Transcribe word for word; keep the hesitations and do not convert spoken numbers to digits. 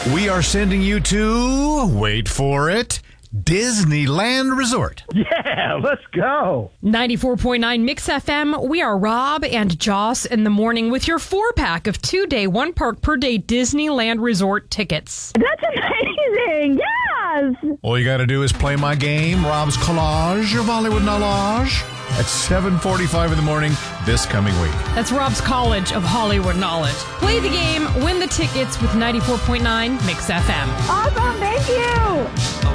We are sending you to, wait for it, Disneyland Resort. Yeah, let's go. ninety-four point nine Mix F M. We are Rob and Joss in the morning with your four-pack of two-day, one-park-per-day Disneyland Resort tickets. That's amazing. Yes. All you got to do is play my game, Rob's Collage of Hollywood Knowledge, at seven forty-five in the morning this coming week. That's Rob's College of Hollywood Knowledge. Play the game, win the tickets with ninety-four point nine Mix F M. Awesome. Thank you.